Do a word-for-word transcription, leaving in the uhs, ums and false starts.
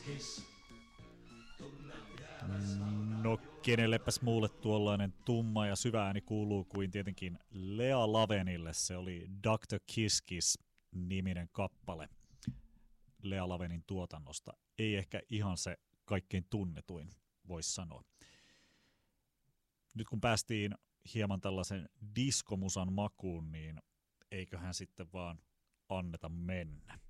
No kenellepäs muulle tuollainen tumma ja syvä ääni kuuluu kuin tietenkin Lea Lavenille. Se oli doctor Kiss Kiss -niminen kappale Lea Lavenin tuotannosta. Ei ehkä ihan se kaikkein tunnetuin, voisi sanoa. Nyt kun päästiin hieman tällaisen diskomusan makuun, niin eiköhän sitten vaan anneta mennä.